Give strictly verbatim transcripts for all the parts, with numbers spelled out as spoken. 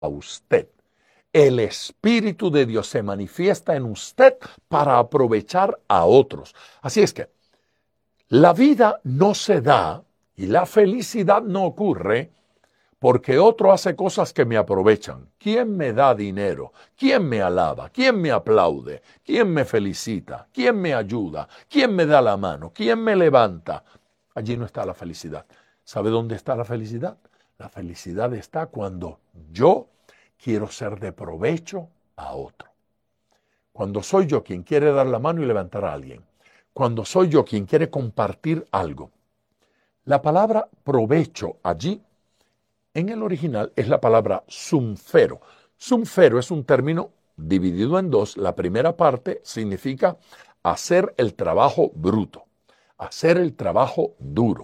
a usted. El Espíritu de Dios se manifiesta en usted para aprovechar a otros. Así es que la vida no se da y la felicidad no ocurre porque otro hace cosas que me aprovechan. ¿Quién me da dinero? ¿Quién me alaba? ¿Quién me aplaude? ¿Quién me felicita? ¿Quién me ayuda? ¿Quién me da la mano? ¿Quién me levanta? Allí no está la felicidad. ¿Sabe dónde está la felicidad? La felicidad está cuando yo quiero ser de provecho a otro. Cuando soy yo quien quiere dar la mano y levantar a alguien. Cuando soy yo quien quiere compartir algo. La palabra provecho allí en el original es la palabra sumfero. Sumfero es un término dividido en dos. La primera parte significa hacer el trabajo bruto, hacer el trabajo duro,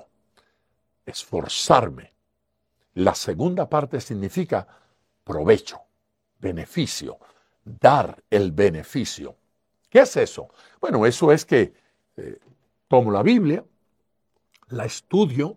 esforzarme. La segunda parte significa provecho, beneficio, dar el beneficio. ¿Qué es eso? Bueno, eso es que eh, tomo la Biblia, la estudio,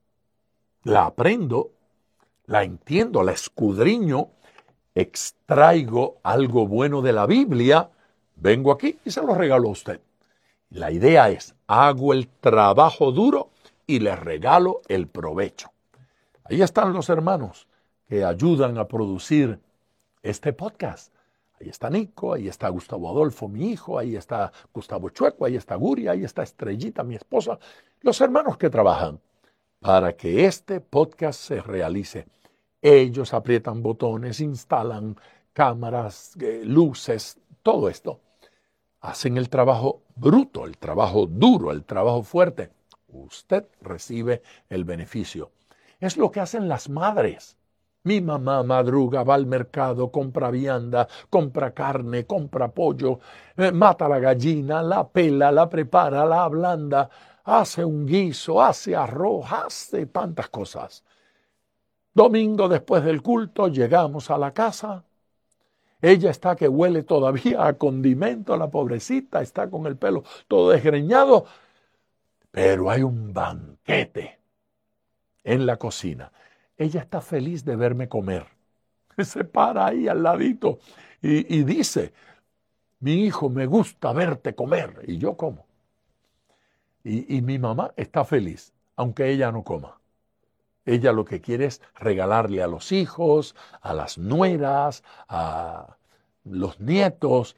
la aprendo, la entiendo, la escudriño, extraigo algo bueno de la Biblia, vengo aquí y se lo regalo a usted. La idea es, hago el trabajo duro y le regalo el provecho. Ahí están los hermanos que ayudan a producir este podcast. Ahí está Nico, ahí está Gustavo Adolfo, mi hijo, ahí está Gustavo Chueco, ahí está Guria, ahí está Estrellita, mi esposa. Los hermanos que trabajan para que este podcast se realice. Ellos aprietan botones, instalan cámaras, eh, luces, todo esto. Hacen el trabajo bruto, el trabajo duro, el trabajo fuerte. Usted recibe el beneficio. Es lo que hacen las madres. Mi mamá madruga, va al mercado, compra vianda, compra carne, compra pollo, eh, mata la gallina, la pela, la prepara, la ablanda, hace un guiso, hace arroz, hace tantas cosas. Domingo después del culto llegamos a la casa. Ella está que huele todavía a condimento, la pobrecita está con el pelo todo desgreñado, pero hay un banquete en la cocina. Ella está feliz de verme comer. Se para ahí al ladito y, y dice, mi hijo, me gusta verte comer. Y yo como. Y, y mi mamá está feliz, aunque ella no coma. Ella lo que quiere es regalarle a los hijos, a las nueras, a los nietos,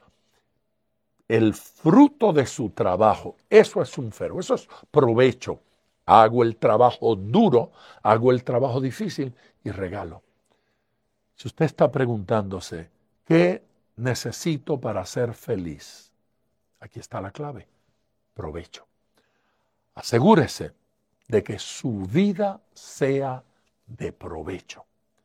el fruto de su trabajo. Eso es sumfero, eso es provecho. Hago el trabajo duro, hago el trabajo difícil y regalo. Si usted está preguntándose, ¿qué necesito para ser feliz? Aquí está la clave, provecho. Asegúrese de que su vida sea de provecho,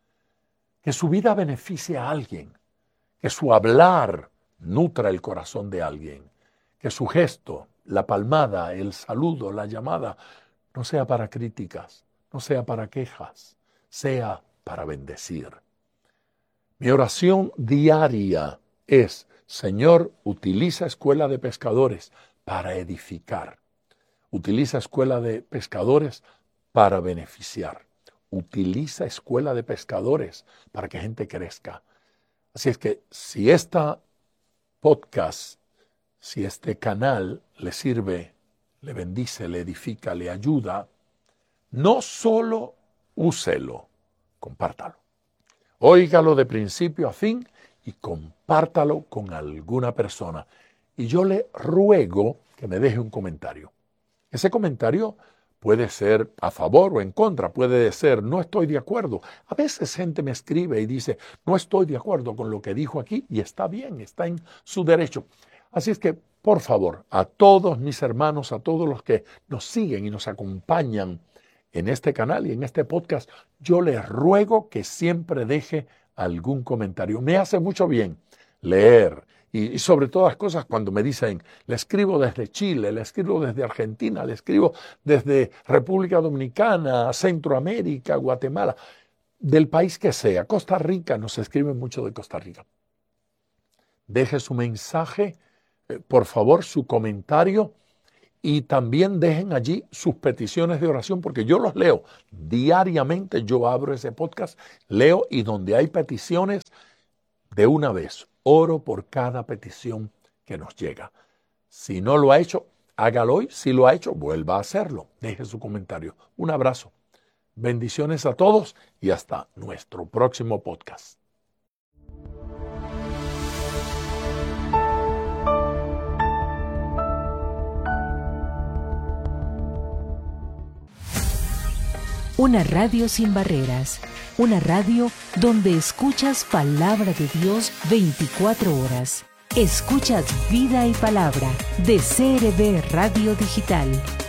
que su vida beneficie a alguien, que su hablar nutra el corazón de alguien, que su gesto, la palmada, el saludo, la llamada, no sea para críticas, no sea para quejas, sea para bendecir. Mi oración diaria es, Señor, utiliza Escuela de Pescadores para edificar. Utiliza Escuela de Pescadores para beneficiar. Utiliza Escuela de Pescadores para que gente crezca. Así es que si esta podcast, si este canal le sirve, le bendice, le edifica, le ayuda, no solo úselo, compártalo. Óigalo de principio a fin y compártalo con alguna persona. Y yo le ruego que me deje un comentario. Ese comentario puede ser a favor o en contra, puede ser no estoy de acuerdo. A veces gente me escribe y dice no estoy de acuerdo con lo que dijo aquí y está bien, está en su derecho. Así es que, por favor, a todos mis hermanos, a todos los que nos siguen y nos acompañan en este canal y en este podcast, yo les ruego que siempre deje algún comentario. Me hace mucho bien leer. Y sobre todas las cosas, cuando me dicen, le escribo desde Chile, le escribo desde Argentina, le escribo desde República Dominicana, Centroamérica, Guatemala, del país que sea, Costa Rica, nos escriben mucho de Costa Rica. Deje su mensaje, eh, por favor, su comentario, Y también dejen allí sus peticiones de oración, porque yo los leo diariamente. Yo abro ese podcast, leo, y donde hay peticiones, de una vez, oro por cada petición que nos llega. Si no lo ha hecho, hágalo hoy. Si lo ha hecho, vuelva a hacerlo. Deje su comentario. Un abrazo. Bendiciones a todos y hasta nuestro próximo podcast. Una radio sin barreras, una radio donde escuchas palabra de Dios veinticuatro horas. Escuchas Vida y Palabra de C R B Radio Digital.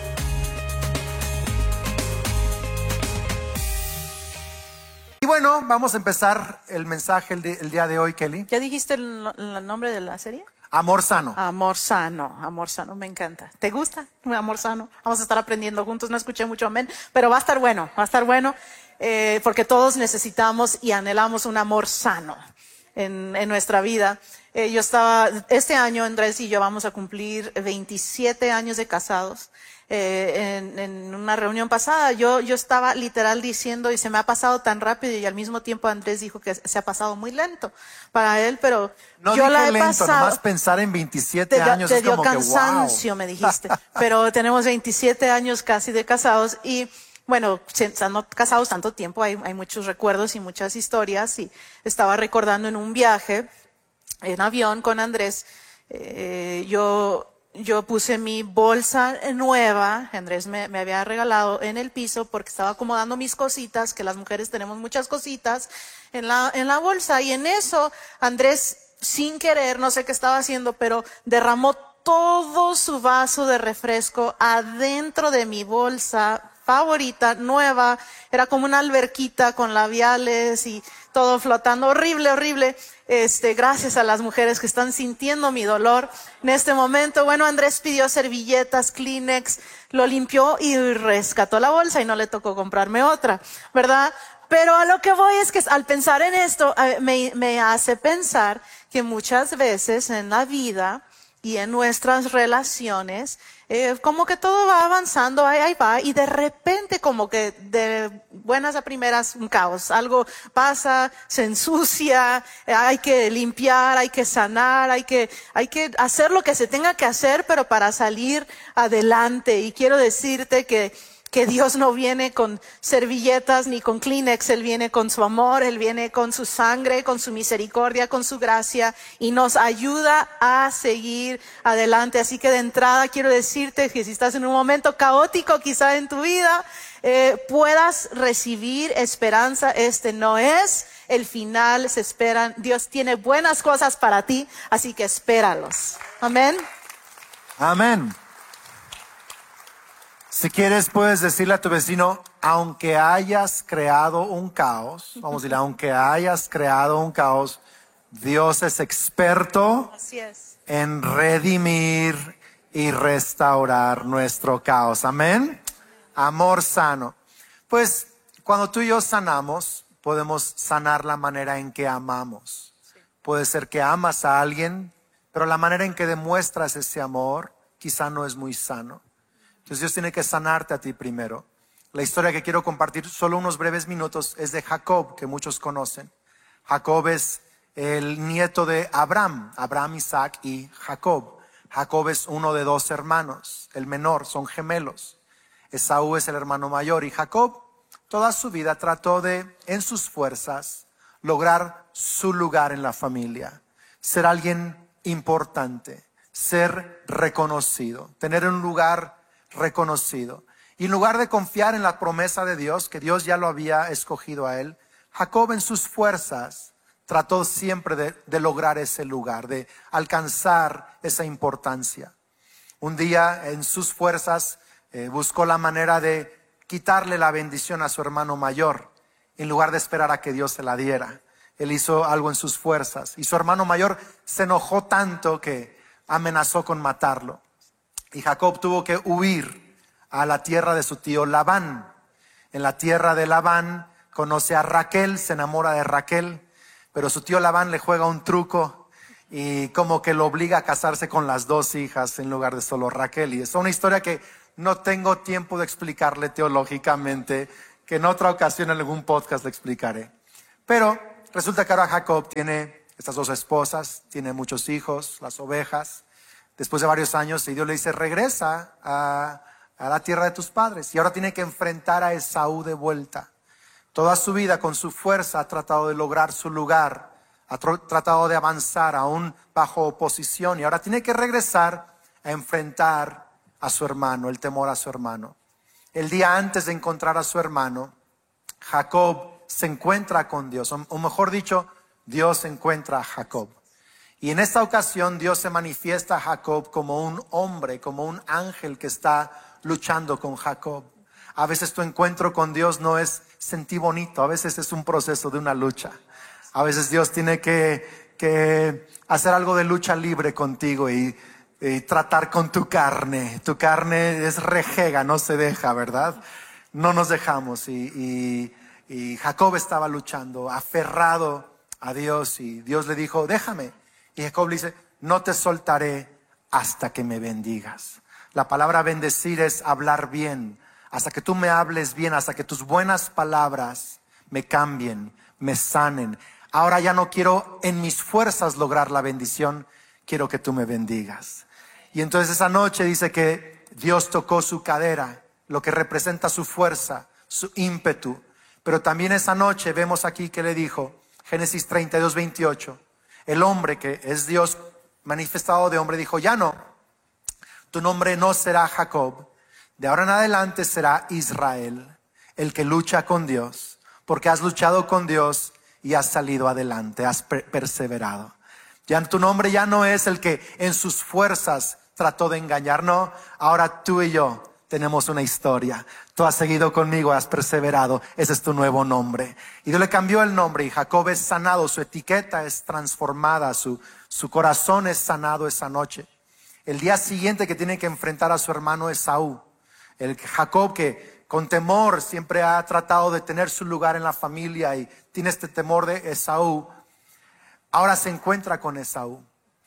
Y bueno, vamos a empezar el mensaje el, de, el día de hoy, Kelly. ¿Ya dijiste el, el nombre de la serie? Amor sano. Amor sano, amor sano, me encanta. ¿Te gusta? Amor sano. Vamos a estar aprendiendo juntos, no escuché mucho amén, pero va a estar bueno, va a estar bueno, eh, porque todos necesitamos y anhelamos un amor sano en, en nuestra vida. Eh, yo estaba, este año Andrés y yo vamos a cumplir veintisiete años de casados. Eh, en, en una reunión pasada yo, yo estaba literal diciendo, y se me ha pasado tan rápido, y al mismo tiempo Andrés dijo que se ha pasado muy lento para él, pero no yo la he lento, pasado. Nomás pensar en veintisiete te, años te es dio como cansancio, que wow. Me dijiste, pero tenemos veintisiete años casi de casados y bueno, estando casados tanto tiempo hay, hay muchos recuerdos y muchas historias, y estaba recordando en un viaje en avión con Andrés, eh, yo Yo puse mi bolsa nueva, Andrés me, me había regalado, en el piso porque estaba acomodando mis cositas, que las mujeres tenemos muchas cositas en la, en la bolsa. Y en eso, Andrés, sin querer, no sé qué estaba haciendo, pero derramó todo su vaso de refresco adentro de mi bolsa favorita, nueva. Era como una alberquita con labiales y todo flotando. Horrible, horrible. Este, gracias a las mujeres que están sintiendo mi dolor en este momento. Bueno, Andrés pidió servilletas, Kleenex, lo limpió y rescató la bolsa y no le tocó comprarme otra, ¿verdad? Pero a lo que voy es que al pensar en esto, me, me hace pensar que muchas veces en la vida y en nuestras relaciones, eh, como que todo va avanzando, ahí, ahí va, y de repente como que de buenas a primeras un caos, algo pasa, se ensucia, hay que limpiar, hay que sanar, hay que, hay que hacer lo que se tenga que hacer, pero para salir adelante. Y quiero decirte que que Dios no viene con servilletas ni con Kleenex, Él viene con su amor, Él viene con su sangre, con su misericordia, con su gracia, y nos ayuda a seguir adelante. Así que de entrada quiero decirte que si estás en un momento caótico quizá en tu vida, eh, puedas recibir esperanza. Este no es el final, se esperan. Dios tiene buenas cosas para ti, así que espéralos. Amén. Amén. Si quieres, puedes decirle a tu vecino, aunque hayas creado un caos, vamos a decirle, aunque hayas creado un caos, Dios es experto Así es. en redimir y restaurar nuestro caos. Amén. Amor sano. Pues cuando tú y yo sanamos, podemos sanar la manera en que amamos. Sí. Puede ser que amas a alguien, pero la manera en que demuestras ese amor quizá no es muy sano. Entonces Dios tiene que sanarte a ti primero. La historia que quiero compartir solo unos breves minutos es de Jacob, que muchos conocen. Jacob es el nieto de Abraham, Abraham, Isaac y Jacob. Jacob es uno de dos hermanos, el menor, son gemelos. Esaú es el hermano mayor, y Jacob toda su vida trató de, en sus fuerzas, lograr su lugar en la familia, ser alguien importante, ser reconocido, tener un lugar reconocido. Y en lugar de confiar en la promesa de Dios, que Dios ya lo había escogido a él, Jacob en sus fuerzas trató siempre de, de lograr ese lugar, de alcanzar esa importancia. Un día en sus fuerzas eh, buscó la manera de quitarle la bendición a su hermano mayor, en lugar de esperar a que Dios se la diera. Él hizo algo en sus fuerzas y su hermano mayor se enojó tanto que amenazó con matarlo. Y Jacob tuvo que huir a la tierra de su tío Labán. En la tierra de Labán conoce a Raquel, se enamora de Raquel, pero su tío Labán le juega un truco y como que lo obliga a casarse con las dos hijas en lugar de solo Raquel. Y es una historia que no tengo tiempo de explicarle teológicamente, que en otra ocasión en algún podcast le explicaré. Pero resulta que ahora Jacob tiene estas dos esposas, tiene muchos hijos, las ovejas. Después de varios años, y Dios le dice, regresa a, a la tierra de tus padres. Y ahora tiene que enfrentar a Esaú de vuelta. Toda su vida, con su fuerza, ha tratado de lograr su lugar, ha tr- tratado de avanzar aún bajo oposición. Y ahora tiene que regresar a enfrentar a su hermano, el temor a su hermano. El día antes de encontrar a su hermano, Jacob se encuentra con Dios, o, o mejor dicho, Dios encuentra a Jacob. Y en esta ocasión Dios se manifiesta a Jacob como un hombre, como un ángel que está luchando con Jacob. A veces tu encuentro con Dios no es sentir bonito, a veces es un proceso de una lucha. A veces Dios tiene que, que hacer algo de lucha libre contigo y, y tratar con tu carne. Tu carne es rejega, no se deja, ¿verdad? No nos dejamos. Y, y, y Jacob estaba luchando, aferrado a Dios, y Dios le dijo, déjame. Y Jacob le dice, no te soltaré hasta que me bendigas. La palabra bendecir es hablar bien. Hasta que tú me hables bien, hasta que tus buenas palabras me cambien, me sanen. Ahora ya no quiero en mis fuerzas lograr la bendición, quiero que tú me bendigas. Y entonces esa noche dice que Dios tocó su cadera, lo que representa su fuerza, su ímpetu. Pero también esa noche vemos aquí que le dijo, Génesis treinta y dos, veintiocho, el hombre que es Dios manifestado de hombre dijo, ya no, tu nombre no será Jacob, de ahora en adelante será Israel, el que lucha con Dios, porque has luchado con Dios y has salido adelante, has per- perseverado. Ya tu nombre ya no es el que en sus fuerzas trató de engañar, no, ahora tú y yo tenemos una historia. Tú has seguido conmigo, has perseverado, ese es tu nuevo nombre. Y Dios le cambió el nombre y Jacob es sanado, su etiqueta es transformada, su, su corazón es sanado esa noche. El día siguiente que tiene que enfrentar a su hermano Esaú, el Jacob que con temor siempre ha tratado de tener su lugar en la familia y tiene este temor de Esaú, ahora se encuentra con Esaú.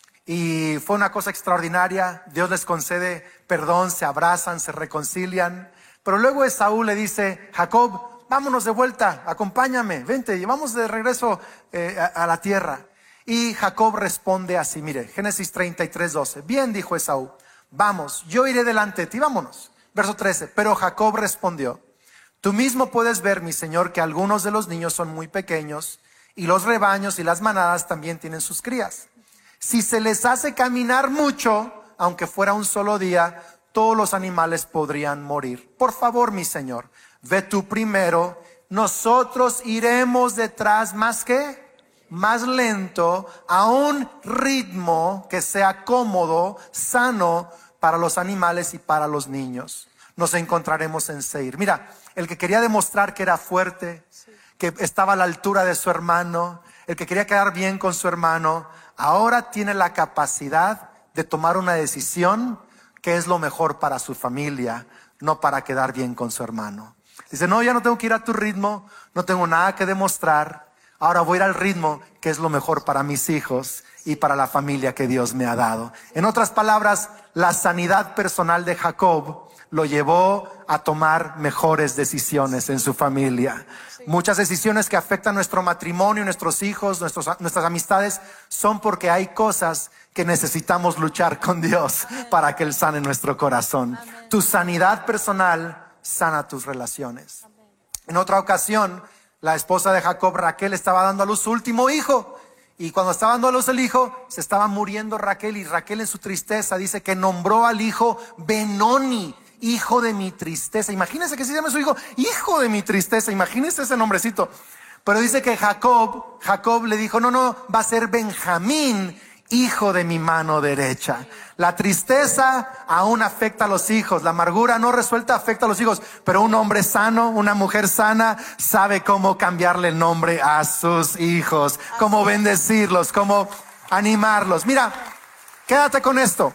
Y fue una cosa extraordinaria, Dios les concede perdón, se abrazan, se reconcilian. Pero luego Esaú le dice, Jacob, vámonos de vuelta, acompáñame, vente, vamos de regreso eh, a, a la tierra. Y Jacob responde así, mire, Génesis treinta y tres, doce. Bien, dijo Esaú, vamos, yo iré delante de ti, vámonos. Verso trece, pero Jacob respondió, tú mismo puedes ver, mi señor, que algunos de los niños son muy pequeños y los rebaños y las manadas también tienen sus crías. Si se les hace caminar mucho, aunque fuera un solo día, todos los animales podrían morir. Por favor, mi señor, ve tú primero, nosotros iremos detrás más que, más lento, a un ritmo que sea cómodo, sano para los animales y para los niños. Nos encontraremos en Seir. Mira, el que quería demostrar que era fuerte, que estaba a la altura de su hermano, el que quería quedar bien con su hermano, ahora tiene la capacidad de tomar una decisión que es lo mejor para su familia, no para quedar bien con su hermano. Dice, no, ya no tengo que ir a tu ritmo, no tengo nada que demostrar, ahora voy a ir al ritmo que es lo mejor para mis hijos y para la familia que Dios me ha dado. En otras palabras, la sanidad personal de Jacob lo llevó a tomar mejores decisiones en su familia. Sí. Muchas decisiones que afectan nuestro matrimonio, nuestros hijos, nuestros, nuestras amistades, son porque hay cosas que necesitamos luchar con Dios. Amén. Para que Él sane nuestro corazón. Amén. Tu sanidad personal sana tus relaciones. Amén. En otra ocasión, la esposa de Jacob, Raquel, estaba dando a luz su último hijo. Y cuando estaba dando a luz el hijo, se estaba muriendo Raquel. Y Raquel en su tristeza dice que nombró al hijo Benoni, hijo de mi tristeza. Imagínense que se llama su hijo, hijo de mi tristeza. Imagínense ese nombrecito. Pero dice que Jacob, Jacob le dijo, no, no, va a ser Benjamín, hijo de mi mano derecha. La tristeza aún afecta a los hijos. La amargura no resuelta afecta a los hijos. Pero un hombre sano, una mujer sana, sabe cómo cambiarle el nombre a sus hijos. Cómo bendecirlos, cómo animarlos. Mira, quédate con esto.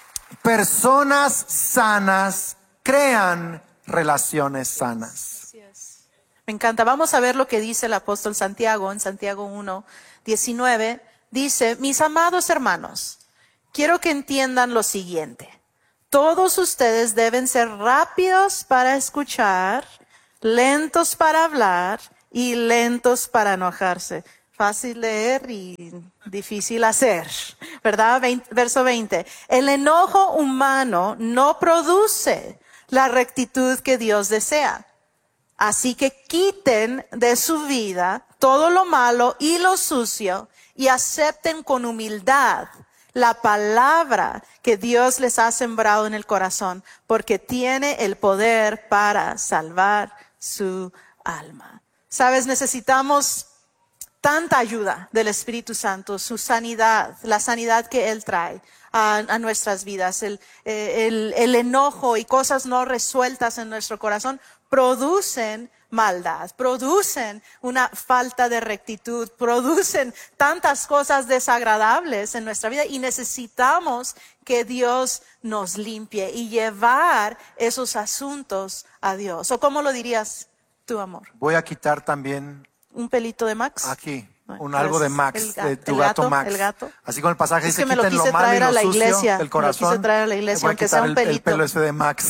Personas sanas crean relaciones sanas. Así es. Me encanta. Vamos a ver lo que dice el apóstol Santiago en Santiago uno, diecinueve. dice, mis amados hermanos, quiero que entiendan lo siguiente. Todos ustedes deben ser rápidos para escuchar, lentos para hablar y lentos para enojarse. Fácil leer y difícil hacer, ¿verdad? veinte, verso veinte. El enojo humano no produce la rectitud que Dios desea. Así que quiten de su vida todo lo malo y lo sucio y acepten con humildad la palabra que Dios les ha sembrado en el corazón, porque tiene el poder para salvar su alma. Sabes, necesitamos tanta ayuda del Espíritu Santo, su sanidad, la sanidad que Él trae a, a nuestras vidas. El, el, el enojo y cosas no resueltas en nuestro corazón producen maldad, producen una falta de rectitud, producen tantas cosas desagradables en nuestra vida y necesitamos que Dios nos limpie y llevar esos asuntos a Dios. ¿O cómo lo dirías tú, amor? Voy a quitar también un pelito de Max. Aquí, un algo de Max, el gato, de tu el gato, gato Max. El gato. Así con el pasaje es dice, que me lo quiten quise lo malo traer y lo a la sucio iglesia, del corazón. Me lo quise traer a la iglesia, Voy a aunque sea quitar un el, pelito. el pelo ese de Max.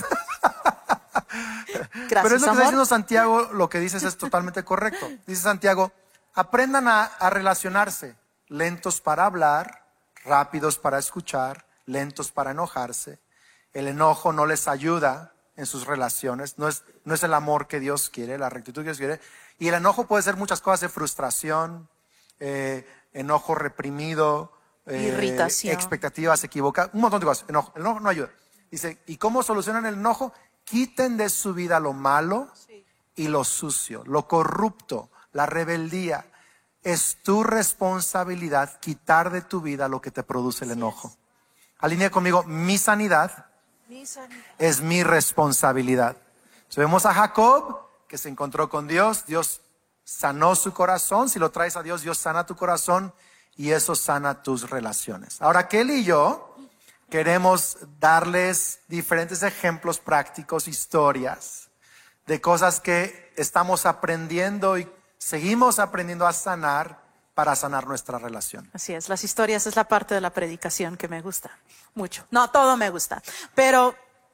Gracias, Pero es lo que amor. está diciendo Santiago, lo que dices es totalmente correcto. Dice Santiago, aprendan a, a relacionarse, lentos para hablar, rápidos para escuchar, lentos para enojarse. El enojo no les ayuda en sus relaciones, no es, no es el amor que Dios quiere, la rectitud que Dios quiere. Y el enojo puede ser muchas cosas de frustración, eh, enojo reprimido, eh, irritación, expectativas equivocadas, un montón de cosas. Enojo, el enojo no ayuda. Dice, ¿y cómo solucionan el enojo? Quiten de su vida lo malo y lo sucio, lo corrupto, la rebeldía. Es tu responsabilidad quitar de tu vida lo que te produce el enojo. Alinea conmigo, mi sanidad, mi sanidad es mi responsabilidad. Entonces, vemos a Jacob que se encontró con Dios, Dios sanó su corazón. Si lo traes a Dios, Dios sana tu corazón y eso sana tus relaciones. Ahora, Kelly y yo queremos darles diferentes ejemplos prácticos, historias de cosas que estamos aprendiendo y seguimos aprendiendo a sanar para sanar nuestra relación. Así es, las historias es la parte de la predicación que me gusta mucho. No, todo me gusta, pero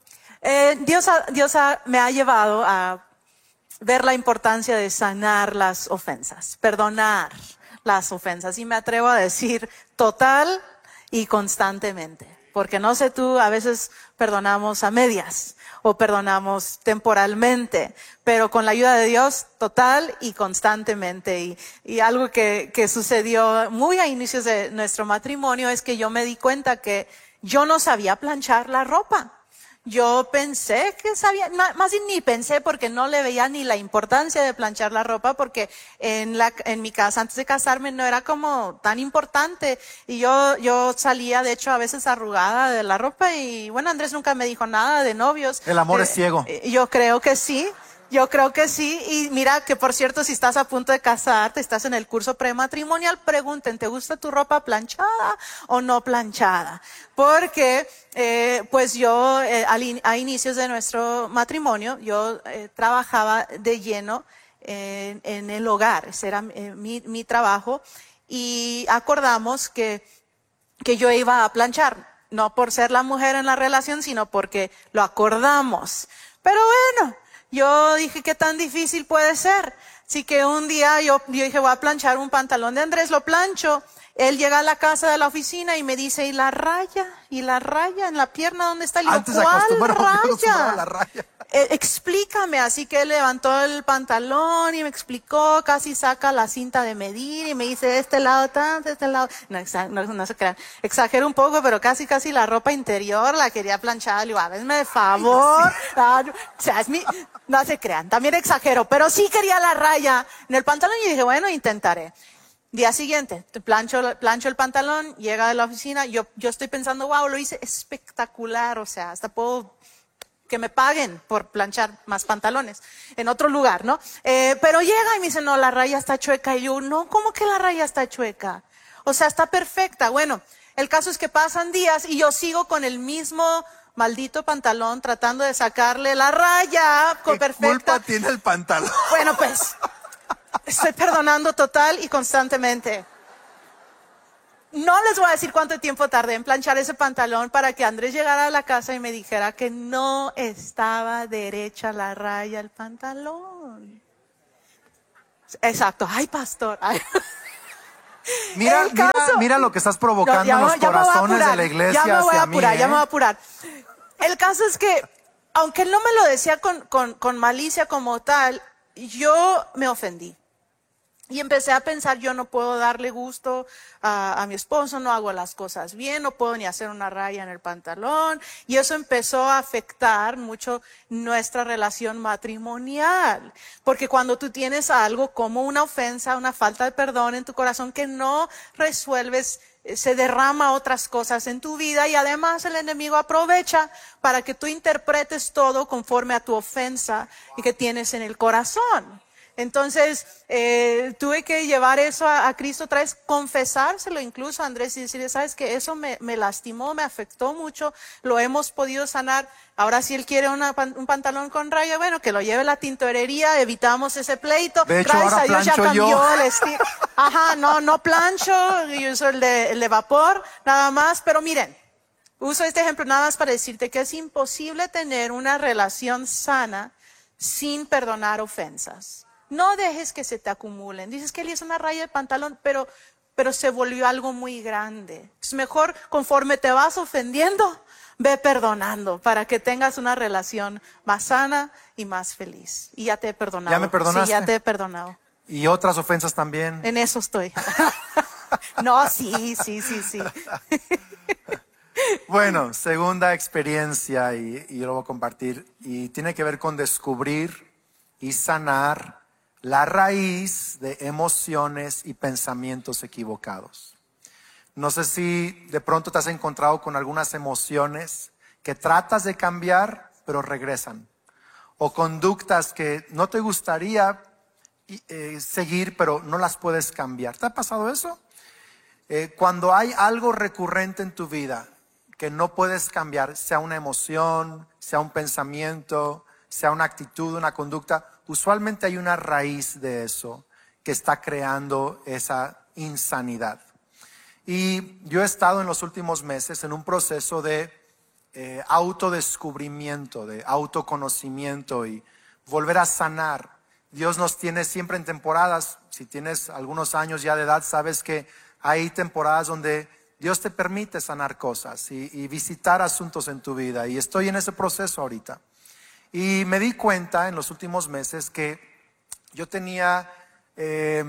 eh, Dios, ha, Dios ha, me ha llevado a ver la importancia de sanar las ofensas, perdonar las ofensas. Y me atrevo a decir total y constantemente. Porque no sé tú, a veces perdonamos a medias o perdonamos temporalmente, pero con la ayuda de Dios total y constantemente. Y, y algo que, que sucedió muy a inicios de nuestro matrimonio es que yo me di cuenta que yo no sabía planchar la ropa. Yo pensé que sabía, más bien ni pensé porque no le veía ni la importancia de planchar la ropa porque en la, en mi casa antes de casarme no era como tan importante y yo, yo salía de hecho a veces arrugada de la ropa y bueno, Andrés nunca me dijo nada de novios. El amor eh, es ciego. Yo creo que sí. Yo creo que sí, y mira que por cierto, si estás a punto de casarte, estás en el curso prematrimonial, pregunten, ¿te gusta tu ropa planchada o no planchada? Porque, eh, pues yo, eh, al, a inicios de nuestro matrimonio, yo eh, trabajaba de lleno en, en el hogar, ese era eh, mi, mi trabajo, y acordamos que, que yo iba a planchar, no por ser la mujer en la relación, sino porque lo acordamos. Pero bueno, yo dije, ¿qué tan difícil puede ser? Así que un día yo, yo dije, voy a planchar un pantalón de Andrés, lo plancho. Él llega a la casa de la oficina y me dice, ¿y la raya? ¿Y la raya en la pierna dónde está? Y digo, Antes ¿cuál raya? La raya? Eh, explícame. Así que él levantó el pantalón y me explicó, casi saca la cinta de medir y me dice, de este lado tanto, de este lado. No, exa no, no se crean. Exagero un poco, pero casi, casi la ropa interior la quería planchar. Le digo, hazme de favor. Sí. Ah, o sea, es mi, no se crean. También exagero, pero sí quería la raya en el pantalón y dije, bueno, intentaré. Día siguiente, plancho, plancho el pantalón, llega de la oficina, yo, yo estoy pensando, wow, lo hice espectacular, o sea, hasta puedo que me paguen por planchar más pantalones en otro lugar, ¿no? Eh, pero llega y me dice, no, la raya está chueca. Y yo, no, ¿cómo que la raya está chueca? O sea, está perfecta. Bueno, el caso es que pasan días y yo sigo con el mismo maldito pantalón tratando de sacarle la raya ¿Qué perfecta. culpa tiene el pantalón? Bueno, pues... estoy perdonando total y constantemente. no les voy a decir cuánto tiempo tardé en planchar ese pantalón para que Andrés llegara a la casa y me dijera que no estaba derecha la raya del pantalón. Exacto. Ay, pastor. Ay. Mira, mira, mira lo que estás provocando ya, en los ya corazones de la iglesia. Ya me voy a hacia apurar, mí, ya ¿eh? me voy a apurar. El caso es que, aunque él no me lo decía con, con, con malicia como tal, yo me ofendí. Y empecé a pensar, yo no puedo darle gusto a, a mi esposo, no hago las cosas bien, no puedo ni hacer una raya en el pantalón. Y eso empezó a afectar mucho nuestra relación matrimonial. Porque cuando tú tienes algo como una ofensa, una falta de perdón en tu corazón que no resuelves, se derrama otras cosas en tu vida y además el enemigo aprovecha para que tú interpretes todo conforme a tu ofensa y que tienes en el corazón. Entonces, eh, tuve que llevar eso a, a Cristo otra vez, confesárselo incluso a Andrés y decirle, sabes que eso me, me lastimó, me afectó mucho, lo hemos podido sanar. Ahora si él quiere una, un pantalón con raya, bueno, que lo lleve a la tintorería, evitamos ese pleito. De hecho, Gracias ahora a Dios ya plancho cambió yo. el estilo. Ajá, no, no plancho, yo uso el de, el de vapor, nada más, pero miren. Uso este ejemplo nada más para decirte que es imposible tener una relación sana sin perdonar ofensas. No dejes que se te acumulen. Dices que él hizo una raya de pantalón, pero, pero se volvió algo muy grande. Es mejor, conforme te vas ofendiendo, ve perdonando para que tengas una relación más sana y más feliz. Y ya te he perdonado. ¿Ya me perdonaste? Sí, ya te he perdonado. Y otras ofensas también. En eso estoy. No, sí, sí, sí, sí. Bueno, segunda experiencia y, y yo lo voy a compartir. Y tiene que ver con descubrir y sanar la raíz de emociones y pensamientos equivocados. No sé si de pronto te has encontrado con algunas emociones que tratas de cambiar, pero regresan. O conductas que no te gustaría eh, seguir, pero no las puedes cambiar. ¿Te ha pasado eso? Eh, cuando hay algo recurrente en tu vida que no puedes cambiar, sea una emoción, sea un pensamiento, sea una actitud, una conducta, usualmente hay una raíz de eso que está creando esa insanidad. Y yo he estado en los últimos meses en un proceso de eh, autodescubrimiento, de autoconocimiento y volver a sanar. Dios nos tiene siempre en temporadas. Si tienes algunos años ya de edad, sabes que hay temporadas donde Dios te permite sanar cosas y, y visitar asuntos en tu vida. Y estoy en ese proceso ahorita. Y me di cuenta en los últimos meses que yo tenía eh,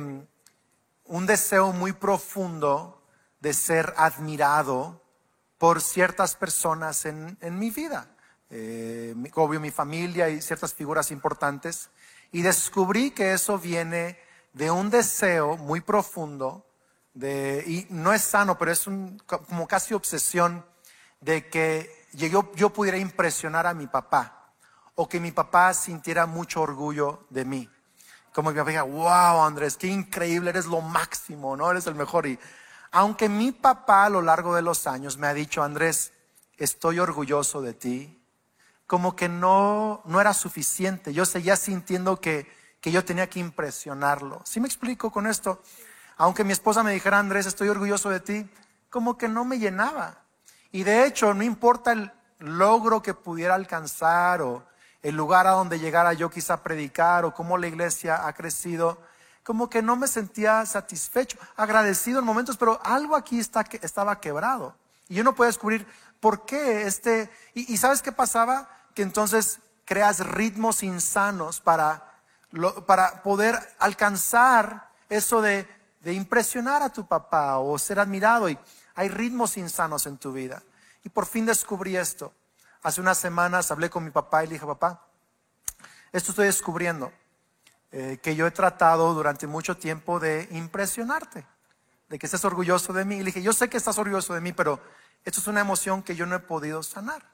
un deseo muy profundo de ser admirado por ciertas personas en, en mi vida. Eh, obvio, mi familia y ciertas figuras importantes. Y descubrí que eso viene de un deseo muy profundo, de, y no es sano, pero es un, como casi obsesión, de que yo, yo pudiera impresionar a mi papá. O que mi papá sintiera mucho orgullo de mí. Como que mi papá diga, wow, Andrés, qué increíble, eres lo máximo, ¿no? Eres el mejor. Y aunque mi papá a lo largo de los años me ha dicho, Andrés, estoy orgulloso de ti, como que no, no era suficiente. Yo seguía sintiendo que, que yo tenía que impresionarlo. ¿Sí me explico con esto? Aunque mi esposa me dijera, Andrés, estoy orgulloso de ti, como que no me llenaba. Y de hecho, no importa el logro que pudiera alcanzar o el lugar a donde llegara yo quizá a predicar o cómo la iglesia ha crecido, como que no me sentía satisfecho, agradecido en momentos, pero algo aquí está, estaba quebrado. Y yo no podía descubrir por qué este... Y, y ¿sabes qué pasaba? Que entonces creas ritmos insanos para, lo, para poder alcanzar eso de, de impresionar a tu papá o ser admirado. Y hay ritmos insanos en tu vida. Y por fin descubrí esto. Hace unas semanas hablé con mi papá y le dije, papá, esto estoy descubriendo, eh, que yo he tratado durante mucho tiempo de impresionarte, de que estés orgulloso de mí. Y le dije, yo sé que estás orgulloso de mí, pero esto es una emoción que yo no he podido sanar.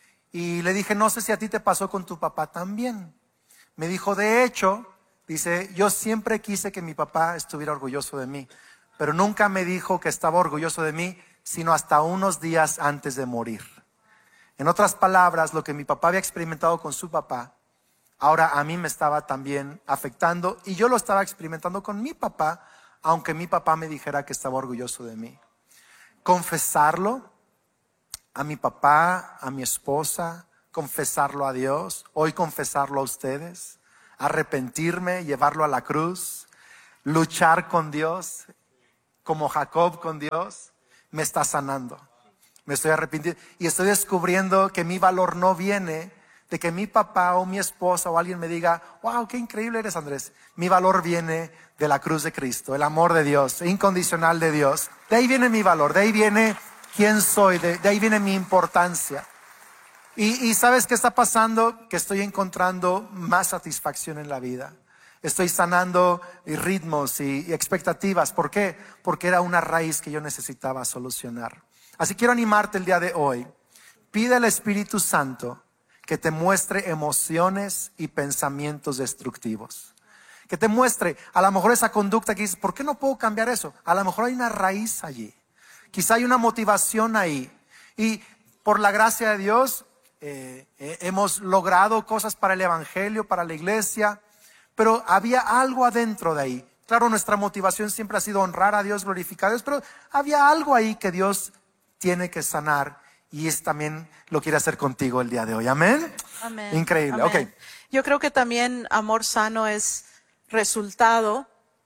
Y le dije, no sé si a ti te pasó con tu papá también. Me dijo, de hecho, dice, yo siempre quise que mi papá estuviera orgulloso de mí, pero nunca me dijo que estaba orgulloso de mí, sino hasta unos días antes de morir. En otras palabras, lo que mi papá había experimentado con su papá, ahora a mí me estaba también afectando y yo lo estaba experimentando con mi papá, aunque mi papá me dijera que estaba orgulloso de mí. confesarlo a mi papá, a mi esposa, confesarlo a Dios, hoy confesarlo a ustedes, arrepentirme, llevarlo a la cruz, luchar con Dios, como Jacob con Dios, me está sanando. Me estoy arrepintiendo y estoy descubriendo que mi valor no viene de que mi papá o mi esposa o alguien me diga, wow, qué increíble eres, Andrés. Mi valor viene de la cruz de Cristo, el amor de Dios, incondicional de Dios. De ahí viene mi valor, de ahí viene quién soy, de, de ahí viene mi importancia. Y, y ¿sabes qué está pasando? Que estoy encontrando más satisfacción en la vida. Estoy sanando ritmos y, y expectativas. ¿Por qué? Porque era una raíz que yo necesitaba solucionar. Así quiero animarte el día de hoy. Pide al Espíritu Santo que te muestre emociones y pensamientos destructivos. Que te muestre, a lo mejor esa conducta que dices, ¿por qué no puedo cambiar eso? A lo mejor hay una raíz allí. Quizá hay una motivación ahí. Y por la gracia de Dios, eh, eh, hemos logrado cosas para el Evangelio, para la iglesia. Pero había algo adentro de ahí. Claro, nuestra motivación siempre ha sido honrar a Dios, glorificar a Dios. Pero había algo ahí que Dios tiene que sanar. Y es también lo quiere hacer contigo el día de hoy. Amén. Amén. Increíble. Amén. Ok. Yo creo que también amor sano es resultado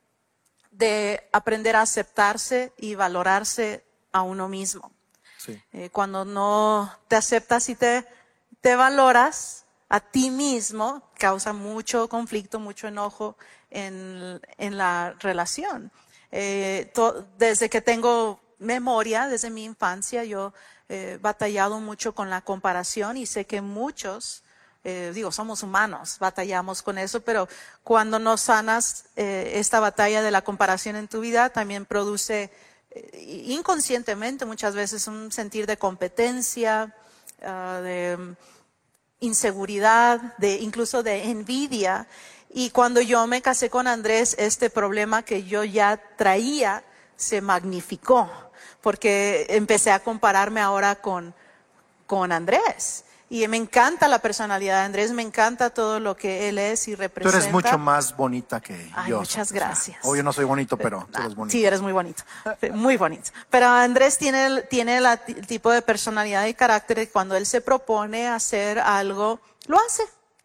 de aprender a aceptarse y valorarse a uno mismo. Sí. Eh, cuando no te aceptas y te, te valoras a ti mismo, causa mucho conflicto, mucho enojo en, en la relación. Eh, to, desde que tengo memoria, desde mi infancia, yo he batallado mucho con la comparación y sé que muchos, eh, digo, somos humanos, batallamos con eso, pero cuando no sanas eh, esta batalla de la comparación en tu vida, también produce eh, inconscientemente muchas veces un sentir de competencia, uh, de inseguridad, de incluso de envidia. Y cuando yo me casé con Andrés, este problema que yo ya traía se magnificó, porque empecé a compararme ahora con, con Andrés. Y me encanta la personalidad de Andrés, me encanta todo lo que él es y representa. Tú eres mucho más bonita que Ay, yo. muchas gracias. Obvio no soy bonito, pero tú eres bonito. Sí, eres muy bonito, muy bonito. Pero Andrés tiene, el, tiene la, el tipo de personalidad y carácter que cuando él se propone hacer algo, lo hace.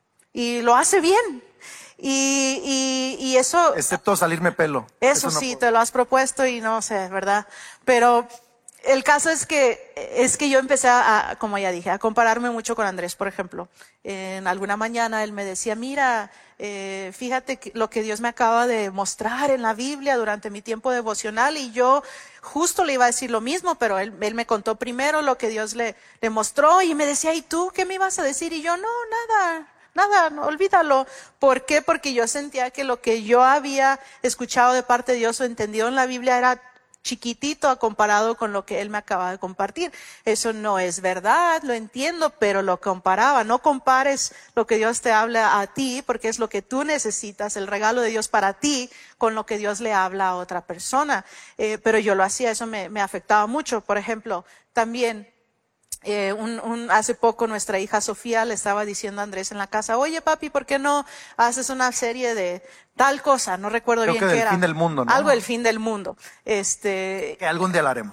Y lo hace bien. Y, y, y eso... Excepto salirme pelo. Eso, eso no sí, puedo. te lo has propuesto y no sé, ¿verdad? Pero el caso es que, es que yo empecé a, como ya dije, a compararme mucho con Andrés, por ejemplo. En alguna mañana él me decía, mira, eh, fíjate que lo que Dios me acaba de mostrar en la Biblia durante mi tiempo devocional, y yo justo le iba a decir lo mismo, pero él, él me contó primero lo que Dios le, le mostró y me decía, ¿y tú qué me ibas a decir? Y yo, no, nada. Nada, no, olvídalo. ¿Por qué? Porque yo sentía que lo que yo había escuchado de parte de Dios o entendido en la Biblia era chiquitito a comparado con lo que él me acaba de compartir. Eso no es verdad, lo entiendo, pero lo comparaba. No compares lo que Dios te habla a ti, porque es lo que tú necesitas, el regalo de Dios para ti, con lo que Dios le habla a otra persona. Eh, pero yo lo hacía, eso me, me afectaba mucho. Por ejemplo, también... Eh, un, un, hace poco nuestra hija Sofía le estaba diciendo a Andrés en la casa, oye papi, ¿por qué no haces una serie de tal cosa? No recuerdo Creo bien que qué del era. fin del mundo, ¿no? Algo del fin del mundo. Este, Que algún día lo haremos.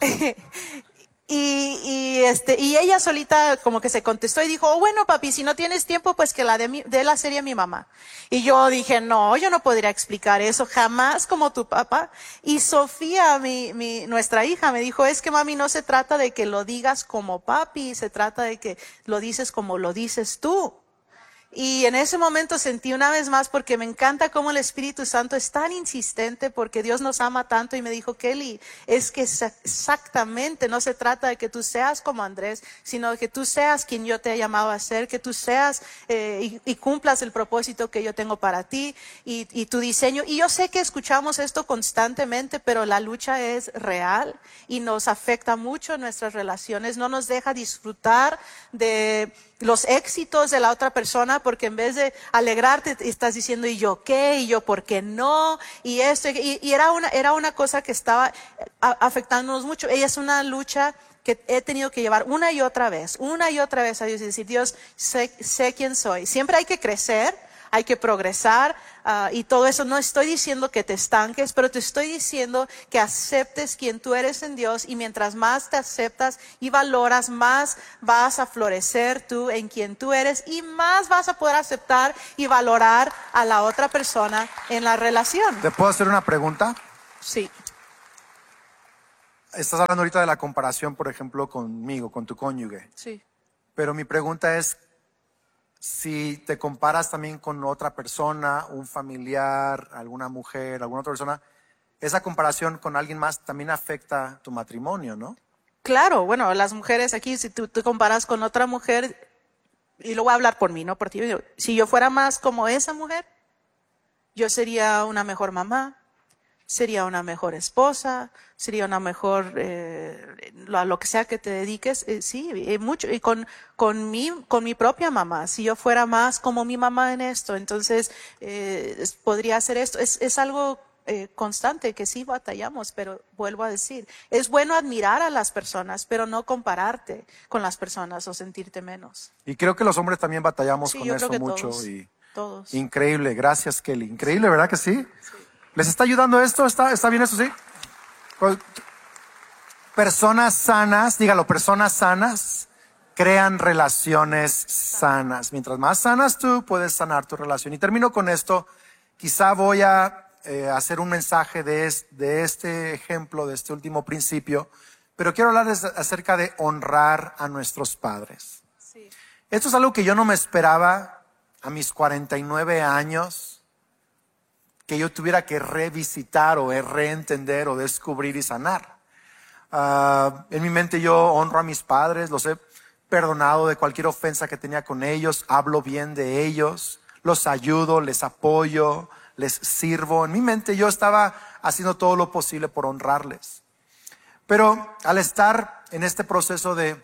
Y, y este, y ella solita como que se contestó y dijo, oh, bueno papi, si no tienes tiempo, pues que la dé mi, de la serie a mi mamá. Y yo dije, no, yo no podría explicar eso jamás como tu papá. Y Sofía, mi, mi, nuestra hija, me dijo, es que mami, no se trata de que lo digas como papi, se trata de que lo dices como lo dices tú. Y en ese momento sentí una vez más, porque me encanta cómo el Espíritu Santo es tan insistente, porque Dios nos ama tanto, y me dijo, Kelly, es que exactamente no se trata de que tú seas como Andrés, sino de que tú seas quien yo te he llamado a ser, que tú seas eh, y, y cumplas el propósito que yo tengo para ti y, y tu diseño. Y yo sé que escuchamos esto constantemente, pero la lucha es real y nos afecta mucho en nuestras relaciones, no nos deja disfrutar de los éxitos de la otra persona, porque en vez de alegrarte estás diciendo, ¿y yo qué? ¿Y yo por qué no? Y esto, y, y era una, era una cosa que estaba a, afectándonos mucho. Ella es una lucha que he tenido que llevar una y otra vez, una y otra vez a Dios y decir, Dios, sé, sé quién soy. Siempre hay que crecer, hay que progresar uh, y todo eso. No estoy diciendo que te estanques, pero te estoy diciendo que aceptes quien tú eres en Dios, y mientras más te aceptas y valoras, más vas a florecer tú en quien tú eres, y más vas a poder aceptar y valorar a la otra persona en la relación. ¿Te puedo hacer una pregunta? Sí. Estás hablando ahorita de la comparación, por ejemplo, conmigo, con tu cónyuge. Sí. Pero mi pregunta es, si te comparas también con otra persona, un familiar, alguna mujer, alguna otra persona, esa comparación con alguien más también afecta tu matrimonio, ¿no? Claro, bueno, las mujeres aquí, si tú te comparas con otra mujer, y lo voy a hablar por mí, no por ti. Si yo fuera más como esa mujer, yo sería una mejor mamá, sería una mejor esposa, sería una mejor, eh, a lo que sea que te dediques, eh, sí, eh, mucho. Y con, con, mi, con mi propia mamá, si yo fuera más como mi mamá en esto, entonces eh, podría hacer esto. Es, es algo eh, constante que sí batallamos, pero vuelvo a decir, es bueno admirar a las personas, pero no compararte con las personas o sentirte menos. Y creo que los hombres también batallamos Sí, con yo eso creo que mucho. todos, y todos. Increíble, gracias Kelly. Increíble, ¿verdad que sí? Sí. ¿Les está ayudando esto? ¿Está, está bien eso, sí? Personas sanas, dígalo, personas sanas crean relaciones sanas. Mientras más sanas tú, puedes sanar tu relación. Y termino con esto. Quizá voy a eh, hacer un mensaje de, es, de este ejemplo, de este último principio, pero quiero hablarles acerca de honrar a nuestros padres. Sí. Esto es algo que yo no me esperaba a mis cuarenta y nueve años, que yo tuviera que revisitar o reentender o descubrir y sanar. Uh, en mi mente yo honro a mis padres, los he perdonado de cualquier ofensa que tenía con ellos, hablo bien de ellos, los ayudo, les apoyo, les sirvo. En mi mente yo estaba haciendo todo lo posible por honrarles. Pero al estar en este proceso de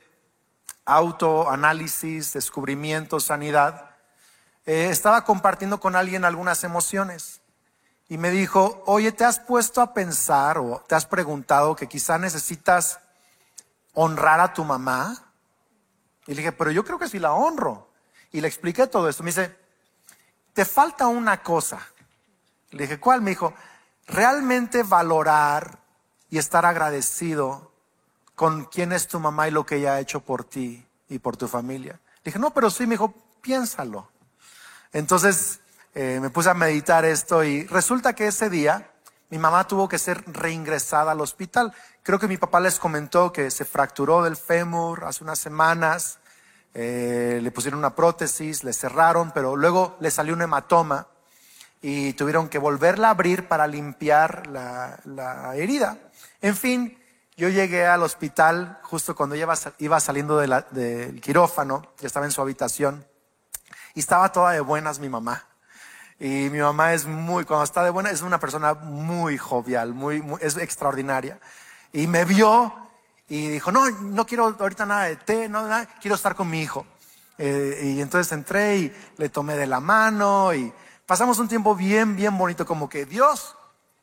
autoanálisis, descubrimiento, sanidad, eh, estaba compartiendo con alguien algunas emociones. Y me dijo, oye, ¿te has puesto a pensar o te has preguntado que quizá necesitas honrar a tu mamá? Y le dije, pero yo creo que sí la honro. Y le expliqué todo esto. Me dice, te falta una cosa. Y le dije, ¿cuál? Me dijo, realmente valorar y estar agradecido con quién es tu mamá y lo que ella ha hecho por ti y por tu familia. Le dije, no, pero sí. Me dijo, piénsalo. Entonces Eh, me puse a meditar esto y resulta que ese día mi mamá tuvo que ser reingresada al hospital. Creo que mi papá les comentó que se fracturó del fémur hace unas semanas, eh, le pusieron una prótesis, le cerraron, pero luego le salió un hematoma y tuvieron que volverla a abrir para limpiar la, la herida. En fin, yo llegué al hospital justo cuando ella iba saliendo de la, del quirófano, ya estaba en su habitación y estaba toda de buenas mi mamá. Y mi mamá es muy, cuando está de buena, es una persona muy jovial, muy, muy, es extraordinaria. Y me vio y dijo, no, no quiero ahorita nada de té, no, nada, quiero estar con mi hijo. Eh, y entonces entré y le tomé de la mano y pasamos un tiempo bien, bien bonito, como que Dios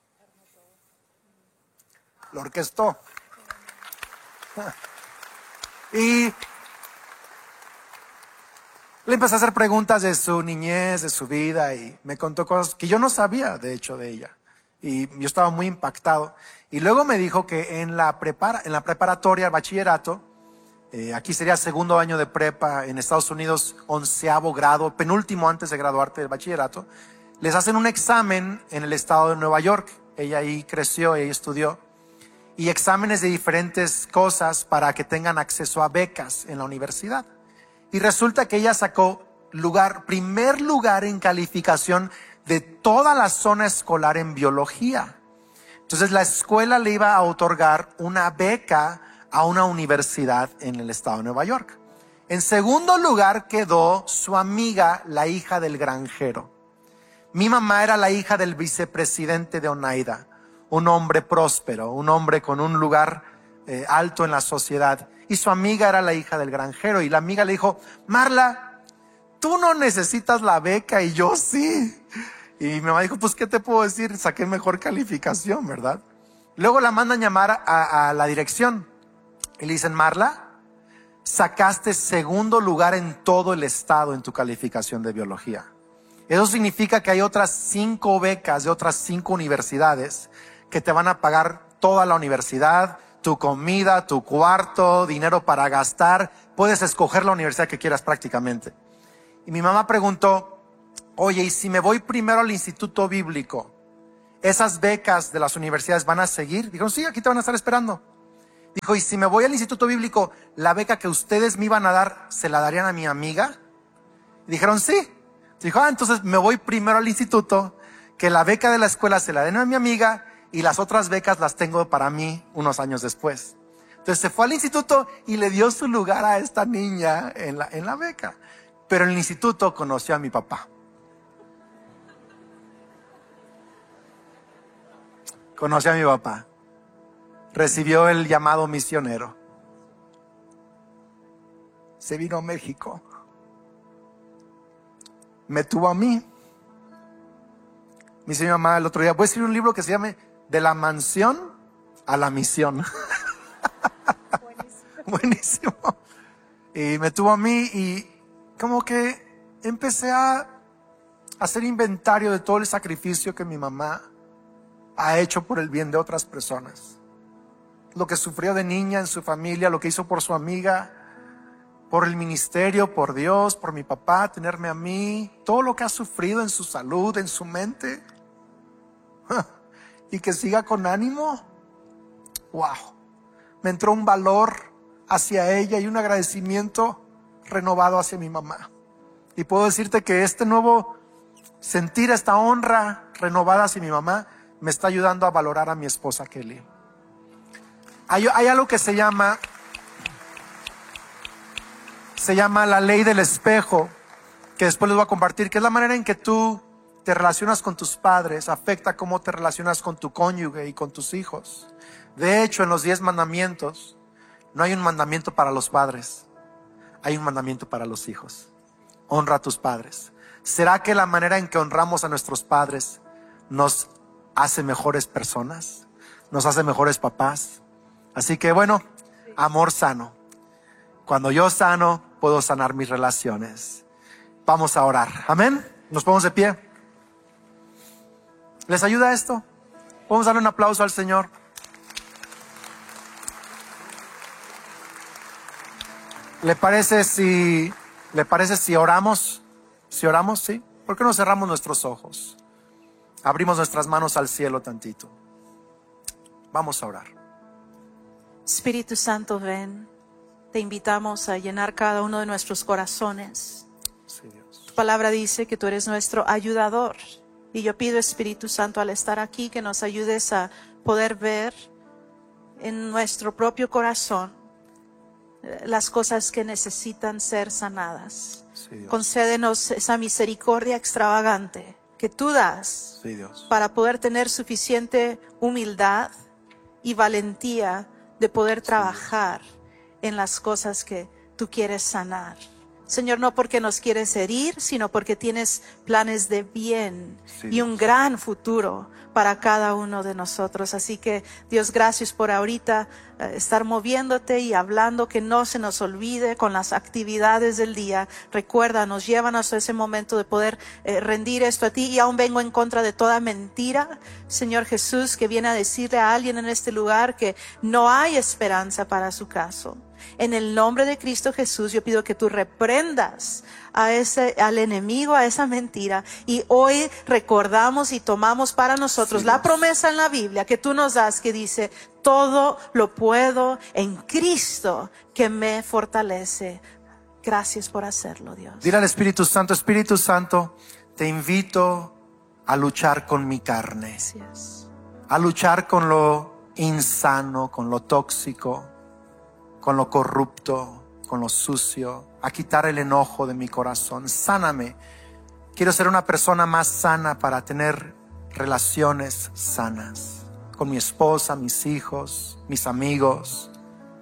lo orquestó. Y le empecé a hacer preguntas de su niñez, de su vida, y me contó cosas que yo no sabía, de hecho, de ella. Y yo estaba muy impactado. Y luego me dijo que en la, prepara, en la preparatoria, el bachillerato, eh, aquí sería segundo año de prepa, en Estados Unidos, onceavo grado, penúltimo antes de graduarte del bachillerato, les hacen un examen en el estado de Nueva York. Ella ahí creció, ella estudió. Y exámenes de diferentes cosas para que tengan acceso a becas en la universidad. Y resulta que ella sacó lugar, primer lugar en calificación de toda la zona escolar en biología. Entonces la escuela le iba a otorgar una beca a una universidad en el estado de Nueva York. En segundo lugar quedó su amiga, la hija del granjero. Mi mamá era la hija del vicepresidente de Oneida, un hombre próspero, un hombre con un lugar eh, alto en la sociedad. Y su amiga era la hija del granjero. Y la amiga le dijo, Marla, tú no necesitas la beca y yo sí. Y mi mamá dijo, pues, ¿qué te puedo decir? Saqué mejor calificación, ¿verdad? Luego la mandan llamar a, a la dirección. Y le dicen, Marla, sacaste segundo lugar en todo el estado en tu calificación de biología. Eso significa que hay otras cinco becas de otras cinco universidades que te van a pagar toda la universidad, tu comida, tu cuarto, dinero para gastar. Puedes escoger la universidad que quieras prácticamente. Y mi mamá preguntó, oye, ¿y si me voy primero al instituto bíblico, esas becas de las universidades van a seguir? Dijeron, sí, aquí te van a estar esperando. Dijo, ¿y si me voy al instituto bíblico, la beca que ustedes me iban a dar, se la darían a mi amiga? Y dijeron, sí. Dijo, ah, entonces me voy primero al instituto, que la beca de la escuela se la den a mi amiga y las otras becas las tengo para mí unos años después. Entonces se fue al instituto y le dio su lugar a esta niña en la, en la beca. Pero en el instituto conoció a mi papá. Conoció a mi papá. Recibió el llamado misionero. Se vino a México. Me tuvo a mí. Me dice mi mamá el otro día, voy a escribir un libro que se llame De la mansión a la misión. Buenísimo. Buenísimo. Y me tuvo a mí y como que empecé a hacer inventario de todo el sacrificio que mi mamá ha hecho por el bien de otras personas. Lo que sufrió de niña en su familia, lo que hizo por su amiga, por el ministerio, por Dios, por mi papá, tenerme a mí, todo lo que ha sufrido en su salud, en su mente, y que siga con ánimo. Wow, me entró un valor hacia ella y un agradecimiento renovado hacia mi mamá. Y puedo decirte que este nuevo sentir, esta honra renovada hacia mi mamá, me está ayudando a valorar a mi esposa Kelly. Hay, hay algo que se llama Se llama la ley del espejo, que después les voy a compartir, que es la manera en que tú te relacionas con tus padres, afecta cómo te relacionas con tu cónyuge y con tus hijos. De hecho, en los diez mandamientos, no hay un mandamiento para los padres, hay un mandamiento para los hijos. Honra a tus padres. ¿Será que la manera en que honramos a nuestros padres nos hace mejores personas? ¿Nos hace mejores papás? Así que bueno, amor sano. Cuando yo sano, puedo sanar mis relaciones. Vamos a orar. Amén. Nos ponemos de pie. ¿Les ayuda esto? Vamos a darle un aplauso al Señor. ¿Le parece si, le parece si oramos? Si oramos, sí. ¿Por qué no cerramos nuestros ojos? Abrimos nuestras manos al cielo tantito. Vamos a orar. Espíritu Santo, ven. Te invitamos a llenar cada uno de nuestros corazones. Sí, Dios. Tu palabra dice que tú eres nuestro ayudador. Y yo pido, Espíritu Santo, al estar aquí, que nos ayudes a poder ver en nuestro propio corazón las cosas que necesitan ser sanadas. Sí, Dios. Concédenos esa misericordia extravagante que tú das, Sí, Dios. para poder tener suficiente humildad y valentía de poder trabajar en las cosas que tú quieres sanar. Señor, no porque nos quieres herir, sino porque tienes planes de bien Sí, y un gran futuro para cada uno de nosotros. Así que, Dios, gracias por ahorita eh, estar moviéndote y hablando, que no se nos olvide con las actividades del día. Recuérdanos, llévanos a ese momento de poder eh, rendir esto a ti. Y aún vengo en contra de toda mentira, Señor Jesús, que viene a decirle a alguien en este lugar que no hay esperanza para su caso. En el nombre de Cristo Jesús, yo pido que tú reprendas a ese, al enemigo, a esa mentira. Y hoy recordamos y tomamos para nosotros Sí, la Dios. promesa en la Biblia que tú nos das, que dice: todo lo puedo en Cristo que me fortalece. Gracias por hacerlo, Dios. Dile al Espíritu Santo, Espíritu Santo, te invito a luchar con mi carne, Gracias. a luchar con lo insano, con lo tóxico, con lo corrupto, con lo sucio, a quitar el enojo de mi corazón. Sáname. Quiero ser una persona más sana para tener relaciones sanas con mi esposa, mis hijos, mis amigos.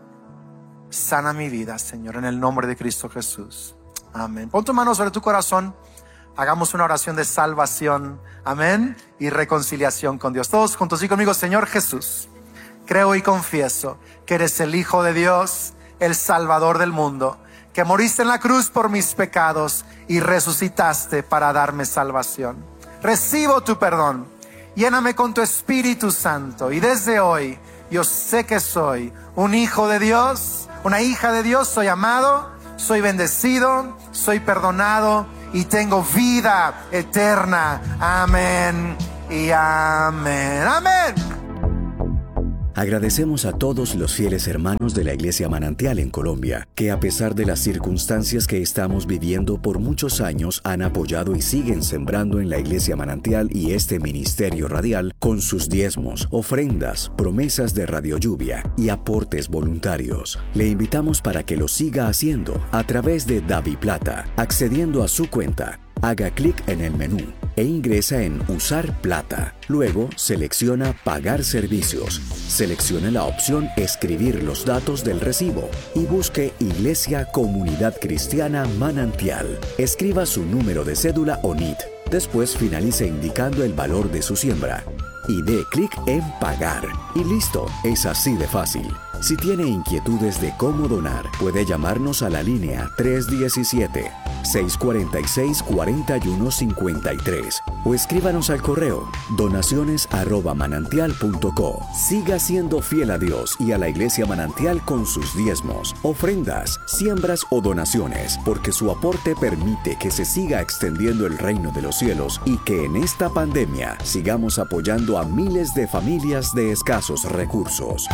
Sana mi vida, Señor, en el nombre de Cristo Jesús. Amén. Pon tu mano sobre tu corazón. Hagamos una oración de salvación. Amén. Y reconciliación con Dios. Todos juntos y conmigo. Señor Jesús, creo y confieso que eres el Hijo de Dios, el Salvador del mundo, que moriste en la cruz por mis pecados y resucitaste para darme salvación. Recibo tu perdón, lléname con tu Espíritu Santo y desde hoy yo sé que soy un hijo de Dios, una hija de Dios, soy amado, soy bendecido, soy perdonado y tengo vida eterna. Amén y amén. Amén. Agradecemos a todos los fieles hermanos de la Iglesia Manantial en Colombia, que a pesar de las circunstancias que estamos viviendo por muchos años han apoyado y siguen sembrando en la Iglesia Manantial y este ministerio radial con sus diezmos, ofrendas, promesas de Radio Lluvia y aportes voluntarios. Le invitamos para que lo siga haciendo a través de DaviPlata, accediendo a su cuenta. Haga clic en el menú e ingresa en Usar Plata. Luego selecciona Pagar servicios. Seleccione la opción Escribir los datos del recibo y busque Iglesia Comunidad Cristiana Manantial. Escriba su número de cédula o N I T. Después finalice indicando el valor de su siembra y dé clic en Pagar. Y listo, es así de fácil. Si tiene inquietudes de cómo donar, puede llamarnos a la línea tres uno siete, seis cuatro seis, cuatro uno cinco tres o escríbanos al correo donaciones arroba manantial punto co. Siga siendo fiel a Dios y a la Iglesia Manantial con sus diezmos, ofrendas, siembras o donaciones, porque su aporte permite que se siga extendiendo el reino de los cielos y que en esta pandemia sigamos apoyando a miles de familias de escasos recursos.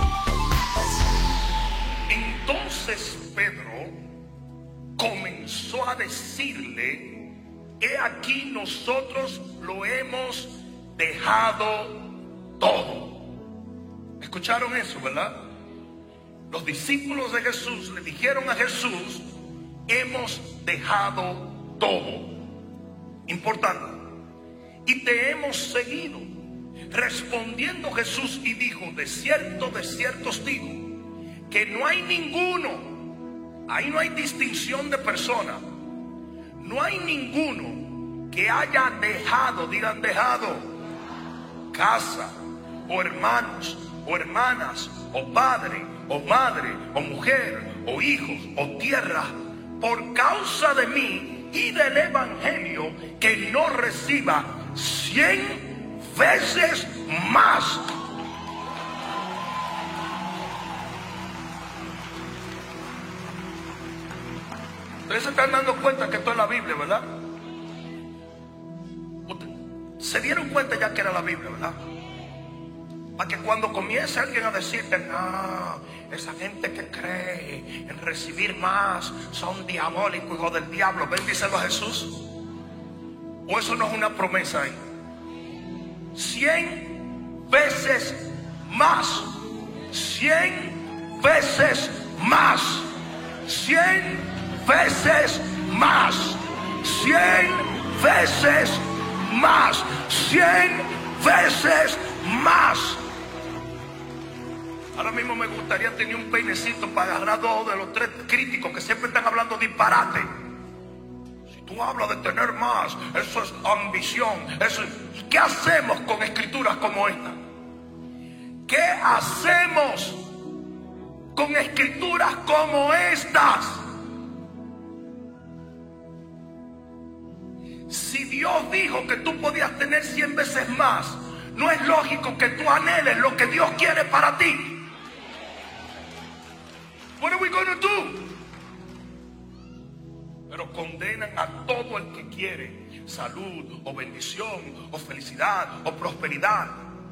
Entonces Pedro comenzó a decirle: he aquí nosotros lo hemos dejado todo. ¿Escucharon eso, verdad? Los discípulos de Jesús le dijeron a Jesús: hemos dejado todo. Importante. Y te hemos seguido. Respondiendo Jesús y dijo: de cierto, de cierto os digo, que no hay ninguno, ahí no hay distinción de persona, no hay ninguno que haya dejado, digan dejado, casa, o hermanos, o hermanas, o padre, o madre, o mujer, o hijos, o tierra, por causa de mí y del evangelio, que no reciba cien veces más. Ustedes se están dando cuenta que esto es la Biblia, ¿verdad? Se dieron cuenta ya que era la Biblia, ¿verdad? Para que cuando comience alguien a decirte: no, esa gente que cree en recibir más son diabólicos, hijos del diablo, bendícelo a Jesús. O eso no es una promesa ahí. Cien veces más, cien veces más, cien veces más, cien veces más, cien veces más. Ahora mismo me gustaría tener un peinecito para agarrar dos de los tres críticos que siempre están hablando disparate. Si tú hablas de tener más, eso es ambición. Eso es... ¿Y qué hacemos con escrituras como esta? ¿Qué hacemos con escrituras como estas? Si Dios dijo que tú podías tener cien veces más, no es lógico que tú anheles lo que Dios quiere para ti. What are we gonna do? Pero condenan a todo el que quiere salud o bendición o felicidad o prosperidad.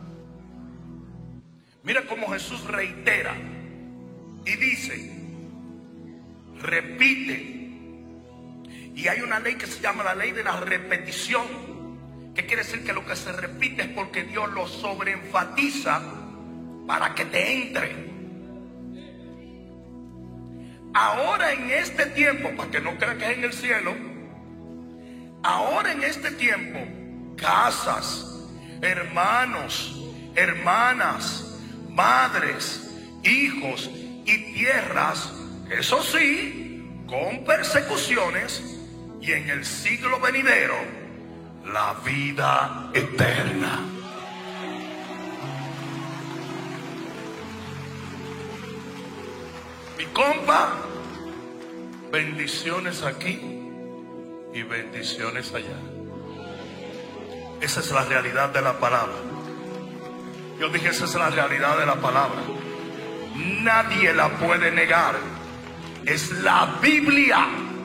Mira cómo Jesús reitera y dice, repite. Y hay una ley que se llama la ley de la repetición, que quiere decir que lo que se repite es porque Dios lo sobreenfatiza para que te entre. Ahora en este tiempo, para que no crean que es en el cielo, ahora en este tiempo, casas, hermanos, hermanas, madres, hijos y tierras, eso sí, con persecuciones, y en el siglo venidero, la vida eterna. Mi compa, bendiciones aquí y bendiciones allá. Esa es la realidad de la palabra. Yo dije, esa es la realidad de la palabra. Nadie la puede negar. Es la Biblia.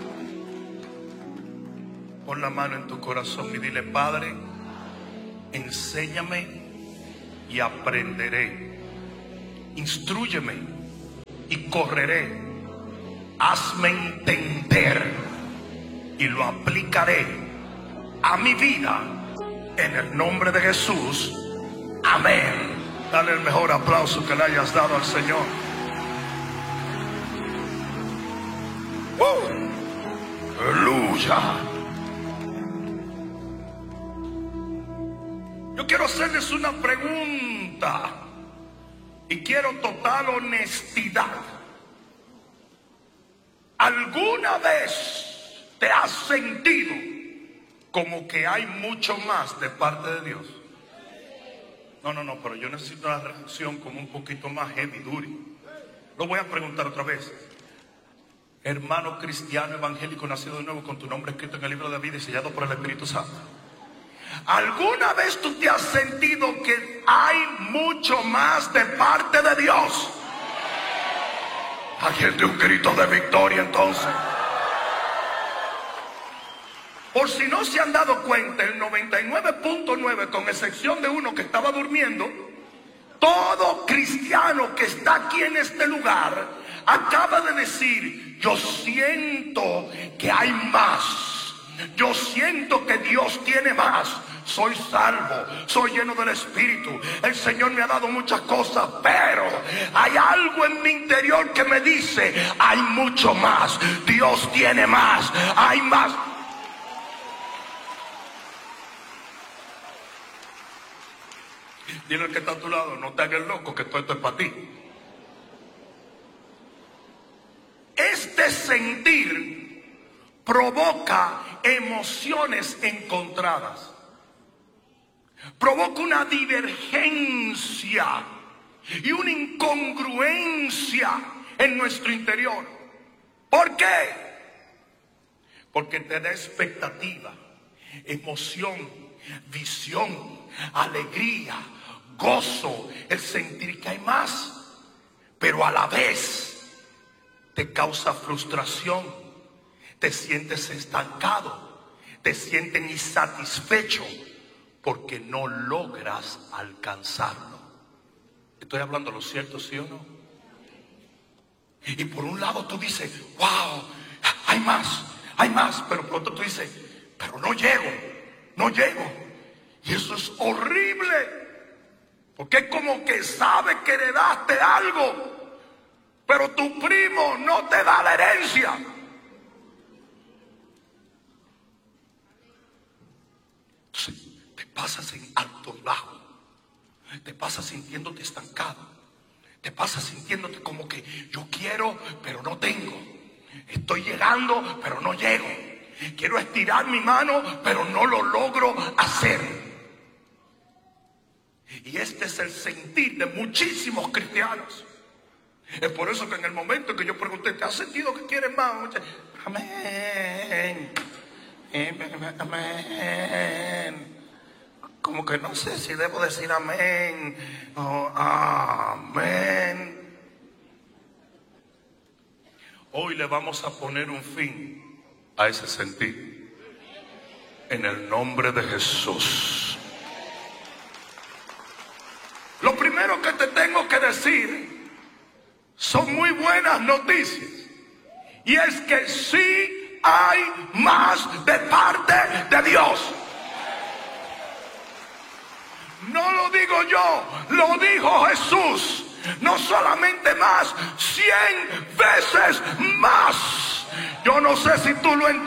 Pon la mano en tu corazón y dile: Padre, enséñame y aprenderé. Instrúyeme y correré. Hazme entender y lo aplicaré a mi vida. En el nombre de Jesús. Amén. Dale el mejor aplauso que le hayas dado al Señor. ¡Uh! ¡Aleluya! Yo quiero hacerles una pregunta y quiero total honestidad. ¿Alguna vez te has sentido como que hay mucho más de parte de Dios? No, no, no, pero yo necesito una reacción como un poquito más heavy duty. Lo voy a preguntar otra vez. Hermano cristiano evangélico nacido de nuevo, con tu nombre escrito en el libro de vida y sellado por el Espíritu Santo, ¿alguna vez tú te has sentido que hay mucho más de parte de Dios? Alguien de un grito de victoria entonces. Por si no se han dado cuenta, el noventa y nueve punto nueve, con excepción de uno que estaba durmiendo, todo cristiano que está aquí en este lugar acaba de decir: yo siento que hay más, yo siento que Dios tiene más, soy salvo, soy lleno del Espíritu, el Señor me ha dado muchas cosas, pero hay algo en mi interior que me dice: hay mucho más, Dios tiene más, hay más. Dile al que está a tu lado: no te hagas loco, que todo esto es para ti. Este sentir provoca emociones encontradas, provoca una divergencia y una incongruencia en nuestro interior. ¿Por qué? Porque te da expectativa, emoción, visión, alegría, gozo, el sentir que hay más, pero a la vez te causa frustración, te sientes estancado, te sientes insatisfecho porque no logras alcanzarlo. ¿Estoy hablando lo cierto, sí o no? Y por un lado tú dices: wow, hay más, hay más, pero por otro tú dices: pero no llego, no llego. Y eso es horrible, porque es como que sabe que heredaste algo, pero tu primo no te da la herencia. Entonces te pasas en alto y bajo, te pasas sintiéndote estancado, te pasas sintiéndote como que yo quiero pero no tengo, estoy llegando pero no llego, quiero estirar mi mano pero no lo logro hacer. Y este es el sentir de muchísimos cristianos. Es por eso que en el momento que yo pregunté: ¿te has sentido que quieres más? Amén, amén. Como que no sé si debo decir amén o amén. Hoy le vamos a poner un fin a ese sentir, en el nombre de Jesús. Lo primero que te tengo que decir son muy buenas noticias, y es que sí hay más de parte de Dios. No lo digo yo, lo dijo Jesús. No solamente más, cien veces más. Yo no sé si tú lo entiendes.